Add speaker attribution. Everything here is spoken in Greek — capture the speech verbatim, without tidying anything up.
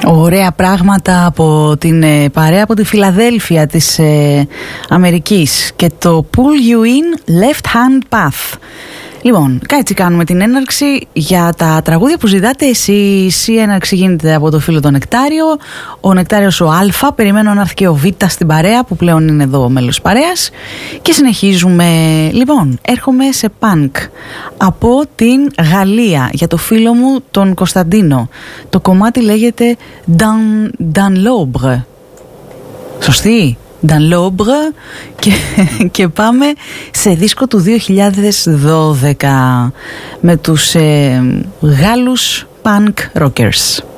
Speaker 1: Ωραία πράγματα από την ε, παρέα από τη Φιλαδέλφια της ε, Αμερικής και το Pull You In Left Hand Path. Λοιπόν, έτσι κάνουμε την έναρξη για τα τραγούδια που ζητάτε εσείς. Η έναρξη γίνεται από το φίλο τον Νεκτάριο. Ο Νεκτάριος ο Α, περιμένω να έρθει και ο Β στην παρέα που πλέον είναι εδώ μέλος παρέας. Και συνεχίζουμε. Λοιπόν, έρχομαι σε πανκ από την Γαλλία για το φίλο μου τον Κωνσταντίνο. Το κομμάτι λέγεται Dan, Dan l'Aube. Σωστή? Dan l'Aube. Και, και πάμε σε δίσκο του δύο χιλιάδες δώδεκα με τους ε, Γάλλους punk rockers.